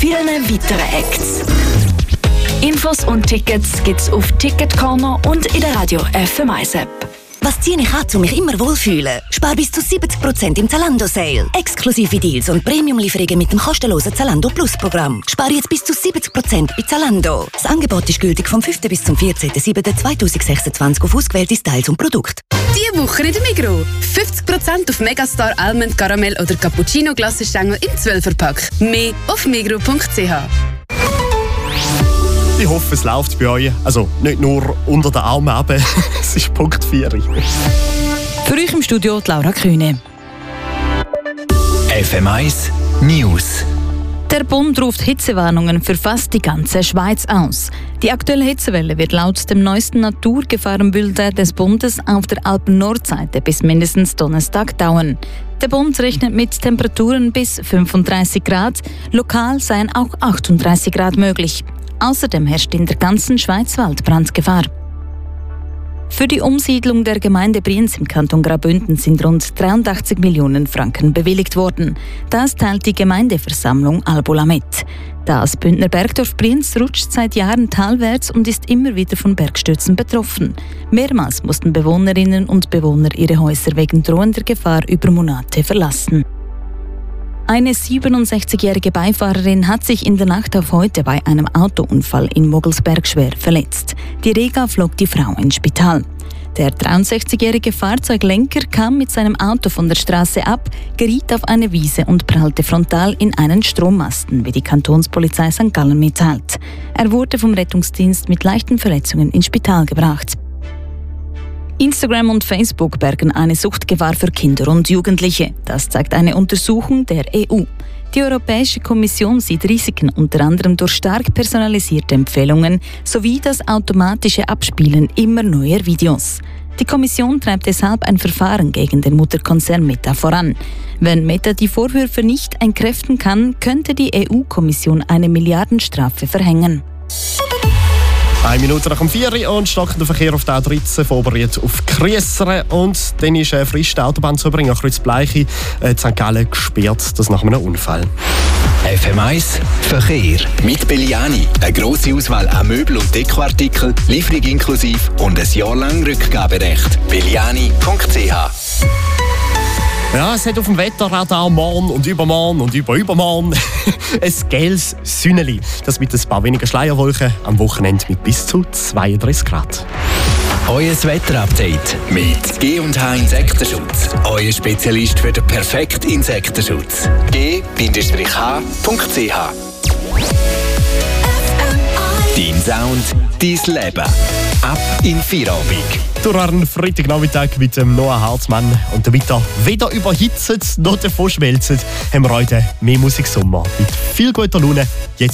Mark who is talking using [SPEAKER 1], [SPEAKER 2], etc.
[SPEAKER 1] vielen weiteren Acts. Infos und Tickets gibt's auf Ticket Corner und in der Radio FM1 App.
[SPEAKER 2] Was ziehe ich an, um mich immer wohlfühlen? Spar bis zu 70% im Zalando-Sale. Exklusive Deals und Premium-Lieferungen mit dem kostenlosen Zalando Plus-Programm. Spar jetzt bis zu 70% bei Zalando. Das Angebot ist gültig vom 5. bis zum 14.07.2026 auf ausgewählte Styles und Produkte.
[SPEAKER 3] Diese Woche in der Migros. 50% auf Megastar Almond Caramel oder Cappuccino Glassestängel im 12er-Pack. Mehr auf migros.ch.
[SPEAKER 4] Ich hoffe, es läuft bei euch. Also nicht nur unter den Armen runter. Es ist Punkt 4.
[SPEAKER 5] Für euch im Studio Laura Kühne.
[SPEAKER 6] FM1 News.
[SPEAKER 5] Der Bund ruft Hitzewarnungen für fast die ganze Schweiz aus. Die aktuelle Hitzewelle wird laut dem neuesten Naturgefahrenbulletin des Bundes auf der Alpen-Nordseite bis mindestens Donnerstag dauern. Der Bund rechnet mit Temperaturen bis 35 Grad, lokal seien auch 38 Grad möglich. Außerdem herrscht in der ganzen Schweiz Waldbrandgefahr. Für die Umsiedlung der Gemeinde Brienz im Kanton Graubünden sind rund 83 Millionen Franken bewilligt worden. Das teilt die Gemeindeversammlung Albula mit. Das Bündner Bergdorf Brienz rutscht seit Jahren talwärts und ist immer wieder von Bergstürzen betroffen. Mehrmals mussten Bewohnerinnen und Bewohner ihre Häuser wegen drohender Gefahr über Monate verlassen. Eine 67-jährige Beifahrerin hat sich in der Nacht auf heute bei einem Autounfall in Mogelsberg schwer verletzt. Die Rega flog die Frau ins Spital. Der 63-jährige Fahrzeuglenker kam mit seinem Auto von der Straße ab, geriet auf eine Wiese und prallte frontal in einen Strommasten, wie die Kantonspolizei St. Gallen mitteilt. Er wurde vom Rettungsdienst mit leichten Verletzungen ins Spital gebracht. Instagram und Facebook bergen eine Suchtgefahr für Kinder und Jugendliche. Das zeigt eine Untersuchung der EU. Die Europäische Kommission sieht Risiken unter anderem durch stark personalisierte Empfehlungen sowie das automatische Abspielen immer neuer Videos. Die Kommission treibt deshalb ein Verfahren gegen den Mutterkonzern Meta voran. Wenn Meta die Vorwürfe nicht entkräften kann, könnte die EU-Kommission eine Milliardenstrafe verhängen.
[SPEAKER 4] 1 Minute nach dem 4 und stockender Verkehr auf der A13 vorbereitet auf Kriessere. Und dann ist frisch die Autobahn zu bringen, Kreuz Bleiche, St. Gallen gesperrt, das nach einem Unfall.
[SPEAKER 6] FM1 Verkehr mit Belliani. Eine grosse Auswahl an Möbel- und Dekoartikeln, Lieferung inklusive und ein Jahr lang Rückgaberecht. Belliani.ch.
[SPEAKER 4] Ja, es hat auf dem Wetterradar morgen und übermorgen und übermorgen ein gelbes Sünneli. Das mit ein paar weniger Schleierwolken, am Wochenende mit bis zu 32 Grad.
[SPEAKER 6] Euer Wetterupdate mit G&H Insektenschutz. Euer Spezialist für den perfekten Insektenschutz. G-H.ch. Dein Sound, dein Leben. Ab in Feierabend.
[SPEAKER 4] Durch einen Freitagnachmittag mit dem Noah Hartmann und damit er weder überhitzt noch davon schmelzt, haben wir heute mehr Musiksommer mit viel guter Laune. Jetzt